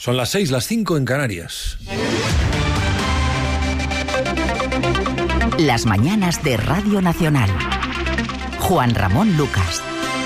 Son las 6, las 5 en Canarias. Las mañanas de Radio Nacional. Juan Ramón Lucas.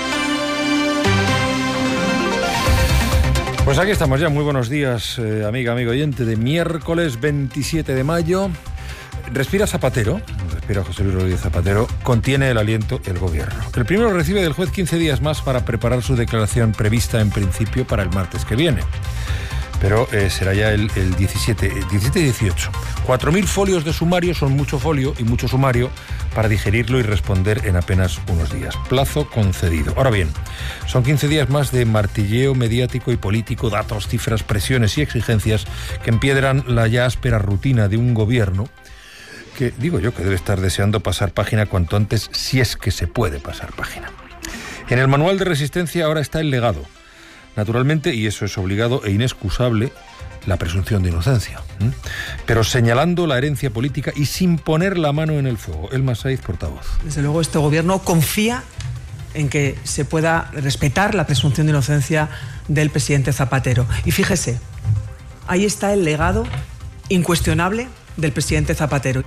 Pues aquí estamos ya. Muy buenos días, amiga, amigo oyente, de miércoles 27 de mayo. Respira Zapatero, respira José Luis Rodríguez Zapatero, contiene el aliento el gobierno. El primero recibe del juez 15 días más para preparar su declaración prevista en principio para el martes que viene. Pero será ya el 17 y 18. 4.000 folios de sumario son mucho folio y mucho sumario para digerirlo y responder en apenas unos días. Plazo concedido. Ahora bien, son 15 días más de martilleo mediático y político, datos, cifras, presiones y exigencias que empiedran la ya áspera rutina de un gobierno que, digo yo, que debe estar deseando pasar página cuanto antes, si es que se puede pasar página. En el manual de resistencia ahora está el legado. Naturalmente, y eso es obligado e inexcusable, la presunción de inocencia. Pero señalando la herencia política y sin poner la mano en el fuego. Elma Saiz, portavoz. Desde luego, este gobierno confía en que se pueda respetar la presunción de inocencia del presidente Zapatero. Y fíjese, ahí está el legado incuestionable del presidente Zapatero.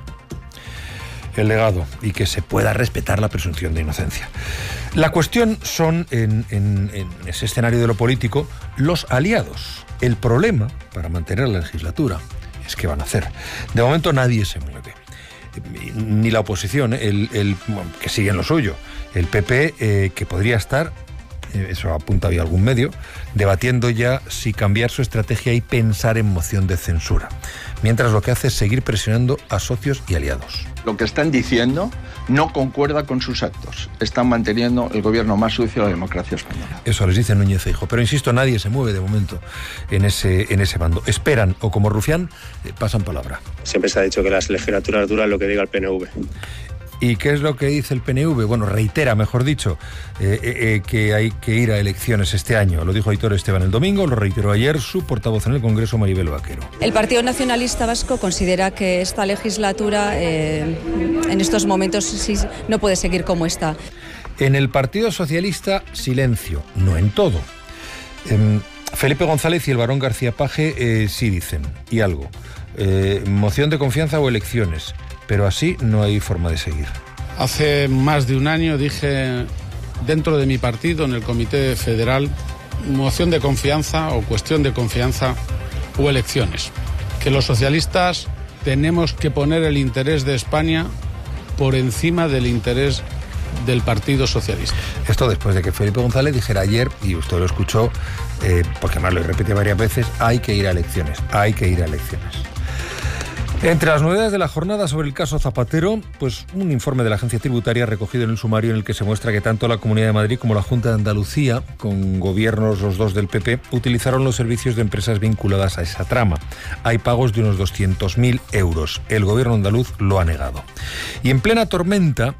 El legado, y que se pueda respetar la presunción de inocencia. La cuestión son, en ese escenario de lo político, los aliados. El problema, para mantener la legislatura, es qué van a hacer. De momento nadie se mueve. Ni la oposición, que sigue en lo suyo. El PP, que podría estar, eso apunta hoy algún medio, debatiendo ya si cambiar su estrategia y pensar en moción de censura. Mientras lo que hace es seguir presionando a socios y aliados. Lo que están diciendo no concuerda con sus actos. Están manteniendo el gobierno más sucio de la democracia española. Eso les dice Núñez Feijóo. Pero insisto, nadie se mueve de momento en ese bando. Esperan, o como Rufián, pasan palabra. Siempre se ha dicho que las legislaturas duran lo que diga el PNV. ¿Y qué es lo que dice el PNV? Bueno, reitera, mejor dicho, que hay que ir a elecciones este año. Lo dijo Aitor Esteban el domingo, lo reiteró ayer su portavoz en el Congreso, Maribel Vaquero. El Partido Nacionalista Vasco considera que esta legislatura, en estos momentos, sí, no puede seguir como está. En el Partido Socialista, silencio, no en todo. Felipe González y el barón García Page sí dicen, y algo. Moción de confianza o elecciones. Pero así no hay forma de seguir. Hace más de un año dije, dentro de mi partido, en el Comité Federal, moción de confianza o cuestión de confianza o elecciones. Que los socialistas tenemos que poner el interés de España por encima del interés del Partido Socialista. Esto después de que Felipe González dijera ayer, y usted lo escuchó, porque además lo repetí varias veces, hay que ir a elecciones, hay que ir a elecciones. Entre las novedades de la jornada sobre el caso Zapatero, pues un informe de la Agencia Tributaria recogido en el sumario en el que se muestra que tanto la Comunidad de Madrid como la Junta de Andalucía, con gobiernos los dos del PP, utilizaron los servicios de empresas vinculadas a esa trama. Hay pagos de unos 200.000 euros. El gobierno andaluz lo ha negado. Y en plena tormenta,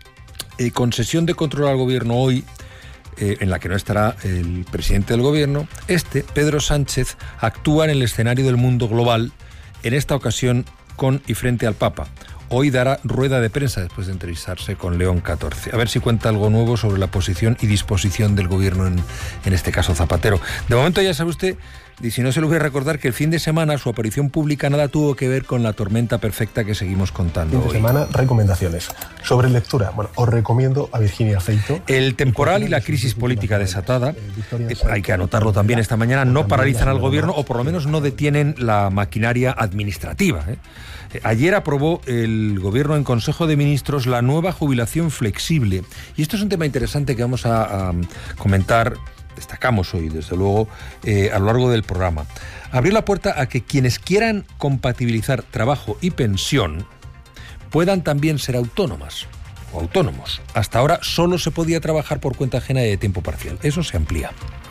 con sesión de control al gobierno hoy, en la que no estará el presidente del gobierno, Pedro Sánchez, actúa en el escenario del mundo global, en esta ocasión con y frente al Papa. Hoy dará rueda de prensa después de entrevistarse con León XIV. A ver si cuenta algo nuevo sobre la posición y disposición del gobierno en este caso Zapatero. De momento ya sabe usted, y si no se lo voy a recordar, que el fin de semana su aparición pública nada tuvo que ver con la tormenta perfecta que seguimos contando hoy. Fin de semana, recomendaciones. Sobre lectura, bueno, os recomiendo a Virginia Feito. El temporal y la crisis política desatada, hay que anotarlo también esta mañana, no paralizan al gobierno o por lo menos no detienen la maquinaria administrativa. Ayer aprobó el gobierno en Consejo de Ministros la nueva jubilación flexible. Y esto es un tema interesante que vamos a comentar, destacamos hoy, desde luego, a lo largo del programa. Abrió la puerta a que quienes quieran compatibilizar trabajo y pensión puedan también ser autónomas o autónomos. Hasta ahora solo se podía trabajar por cuenta ajena y de tiempo parcial. Eso se amplía.